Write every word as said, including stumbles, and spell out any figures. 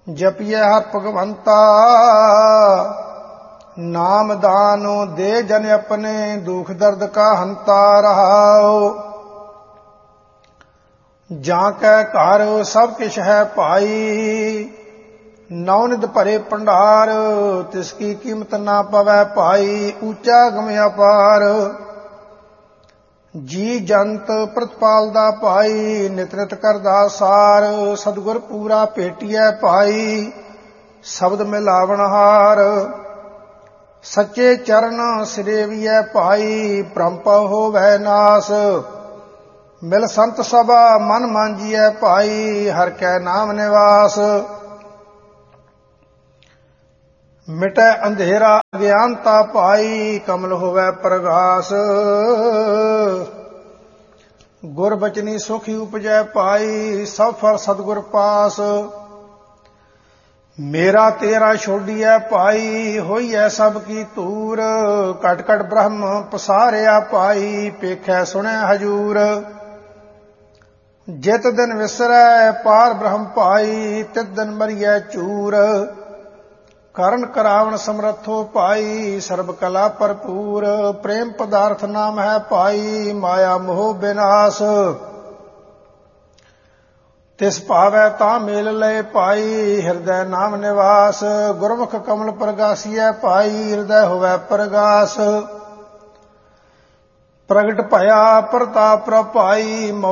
जपिए हर भगवंता, नाम दानो दे जन अपने, दुख दर्द का हंता रहाओ। जाकै घर सब किश है पाई, नौनिध भरे भंडार, तिसकी कीमत ना पवै पाई, ऊंचा गम अपार। जी जंत प्रतिपाल दा पाई, नित नित करदा सार, सतगुर पूरा भेटिए पाई, शब्द मिलावन हार। सच्चे चरण सिरेविए पाई, परंपा होवै नास, मिल संत सभा मन मांजिए पाई, हर कै नाम निवास। मिटै अंधेरा अज्ञानता पाई, कमल होवै प्रगास, गुर बचनी सुखी उपजै पाई, सब फल सतगुर पास। मेरा तेरा छोड़िए पाई, होइए सब की तूर, कट कट ब्रह्म पसारिया पाई, पेखै सुनै हजूर। जित दिन विसरै पार ब्रह्म पाई, तित दिन मरिए चूर, ਕਰਨ ਕਰਾਵਣ ਸਮਰੱਥੋ ਪਾਈ, ਸਰਬ ਕਲਾ ਭਰਪੂਰ, ਪ੍ਰੇਮ ਪਦਾਰਥ ਨਾਮ ਹੈ ਪਾਈ, ਮਾਇਆ ਮੋਹ ਬਿਨਾਸ਼। ਤਿਸ ਭਾਵੈ ਤਾਂ ਮੇਲ ਲਏ ਪਾਈ, ਹਿਰਦੈ ਨਾਮ ਨਿਵਾਸ, ਗੁਰਮੁਖ ਕਮਲ ਪ੍ਰਗਾਸੀਐ ਪਾਈ, ਹਿਰਦੈ ਹੋਵੈ ਪ੍ਰਗਾਸ। ਪ੍ਰਗਟ ਭਇਆ ਪ੍ਰਤਾਪ ਪ੍ਰਭਾਈ,